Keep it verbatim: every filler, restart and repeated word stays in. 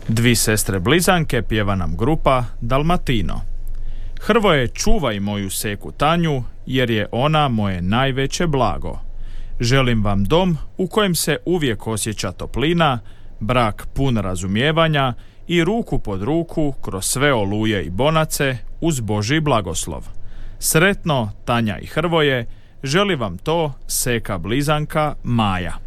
Dvi sestre blizanke pjeva nam grupa Dalmatino. Hrvoje, čuvaj moju seku Tanju, jer je ona moje najveće blago. Želim vam dom u kojem se uvijek osjeća toplina, brak pun razumijevanja i ruku pod ruku kroz sve oluje i bonace uz Božji blagoslov. Sretno, Tanja i Hrvoje, želi vam to seka blizanka Maja.